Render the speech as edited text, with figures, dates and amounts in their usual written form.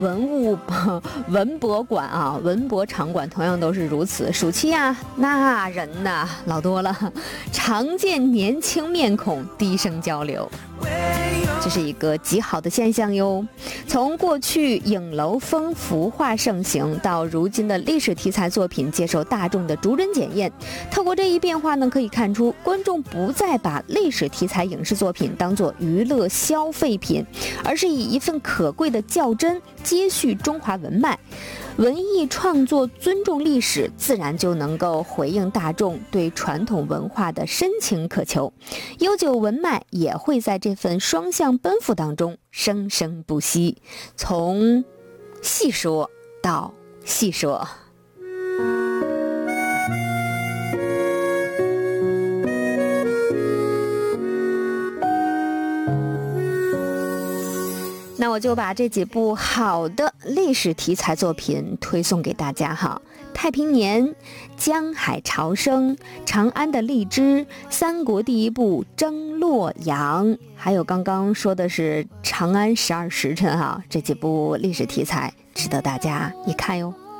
文博馆啊，文博场馆同样都是如此。暑期啊，那人呐老多了，常见年轻面孔低声交流，这是一个极好的现象哟。从过去影楼风浮画盛行，到如今的历史题材作品接受大众的逐帧检验，透过这一变化呢，可以看出观众不再把历史题材影视作品当作娱乐消费品，而是以一份可贵的较真接续中华文脉。文艺创作尊重历史，自然就能够回应大众对传统文化的深情渴求，悠久文脉也会在这份双向奔赴当中生生不息。从细说到细说。那我就把这几部好的历史题材作品推送给大家哈。太平年、江海潮生、长安的荔枝、三国第一部征洛阳，还有刚刚说的是长安12时辰哈，这几部历史题材值得大家一看哟。